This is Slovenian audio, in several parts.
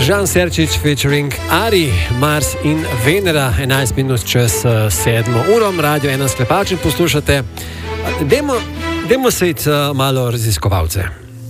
Žan Serčič featuring Ari, Mars in Venera, 11 minut čez 7 uro, Radio 1 Sklepač in poslušate. Dajmo se iti malo raziskovalce.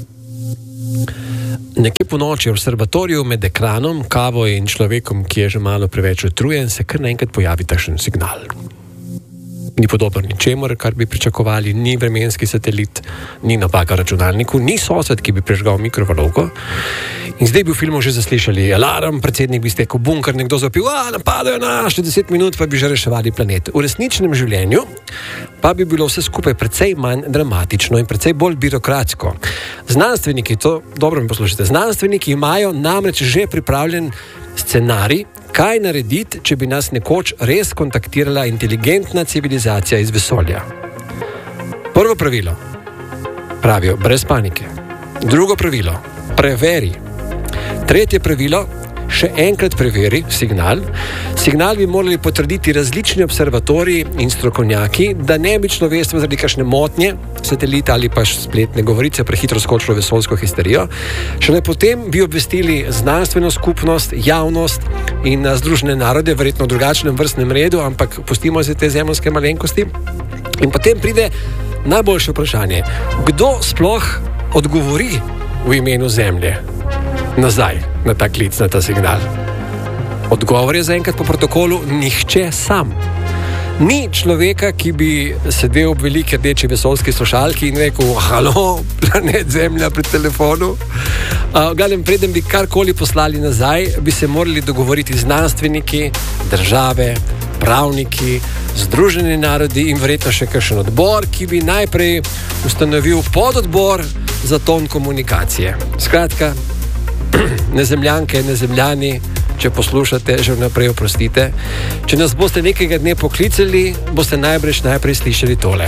Nekje po noči v observatoriju med ekranom, kavo in človekom, ki je že malo preveč utrujen, se kar naenkrat pojavi takšen signal. Ni podoben ničemur, kar bi pričakovali, ni vremenski satelit, ni napaka računalniku, ni sosed, ki bi prežgal mikrovalovko. In zdaj bi v filmu že zaslišali alarm, predsednik bi stekel bunker, nekdo zapil, napadajo nas, 10 minut pa bi že reševali planet. V resničnem življenju pa bi bilo vse skupaj precej manj dramatično in precej bolj birokratsko. Znanstveniki, to dobro mi poslušajte, znanstveniki imajo namreč že pripravljen scenarij, kaj narediti, če bi nas nekoč res kontaktirala inteligentna civilizacija iz vesolja. Prvo pravilo, pravijo, brez panike. Drugo pravilo, preveri. Tretje pravilo, še enkrat preveri signal. Signal bi morali potrditi različni observatoriji in strokovnjaki, da ne bi človeštvo zaradi kakšne motnje, satelita ali pa spletne govorice prehitro skočilo v vesoljsko histerijo. Šele potem bi obvestili znanstveno skupnost, javnost in Združene narode, verjetno v drugačnem vrstnem redu, ampak pustimo se te zemeljske malenkosti. In potem pride najboljše vprašanje. Kdo sploh odgovori v imenu Zemlje nazaj na ta klic, na ta signal? Odgovor je zaenkrat po protokolu nihče sam. Ni človeka, ki bi sedel ob veliki rdeči vesoljski slušalki in rekel, halo, planet Zemlja pri telefonu. Preden bi karkoli poslali nazaj, bi se morali dogovoriti znanstveniki, države, pravniki, Združeni narodi in verjetno še kakšen odbor, ki bi najprej ustanovil pododbor za ton komunikacije. Skratka, nezemljanke, nezemljani, če poslušate, že vnaprej oprostite. Če nas boste nekega dne poklicali, boste najprej slišali tole.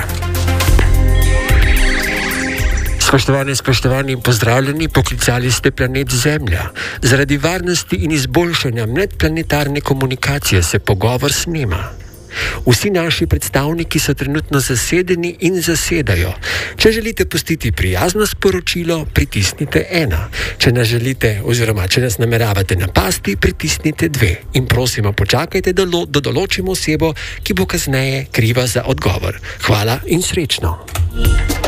Spoštovani, pozdravljeni, poklicali ste planet Zemlja. Zaradi varnosti in izboljšanja medplanetarne komunikacije se pogovor snema. Vsi naši predstavniki so trenutno zasedeni in zasedajo. Če želite pustiti prijazno sporočilo, pritisnite 1. Če nas želite oziroma če nas nameravate napasti, pritisnite 2. In prosimo, počakajte, da določimo osebo, ki bo kasneje kriva za odgovor. Hvala in srečno.